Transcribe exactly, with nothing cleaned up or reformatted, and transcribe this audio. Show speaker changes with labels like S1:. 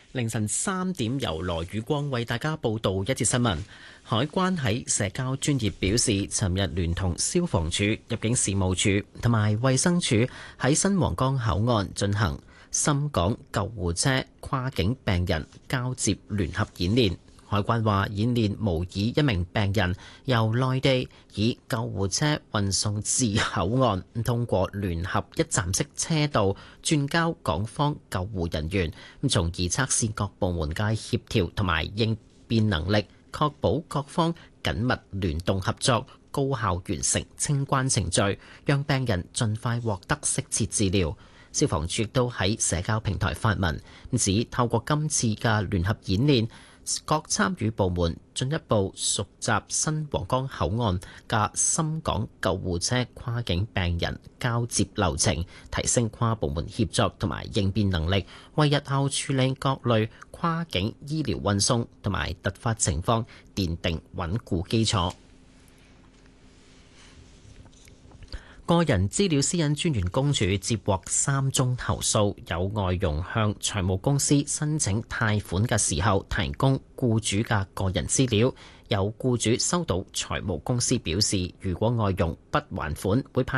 S1: 凌晨三點，由羅宇光為大家報道一節新聞。海關喺社交專頁表示，尋日聯同消防處、入境事務處同埋衛生署喺新皇崗口岸進行深港救護車跨境病人交接聯合演練。海關話，演練模擬一名病人由內地以救護車運送至口岸，通過聯合一站式車道轉交港方救護人員，咁從而測試各部門嘅協調同埋應變能力，確保各方緊密聯動合作，高效完成清關程序，讓病人盡快獲得適切治療。消防處亦都喺社交平台發文，指透過今次嘅聯合演練，各參與部門進一步熟習新皇崗口岸嘅深港救護車跨境病人交接流程，提升跨部門協作同埋應變能力，為日後處理各類跨境醫療運送同埋突發情況奠定穩固基礎。個人資料私隱專員公署接獲三宗投訴，有外傭向財務公司申請貸款嘅時候提供僱主嘅個人資料，有僱主收到財務公司表示，如果外傭不還款，會派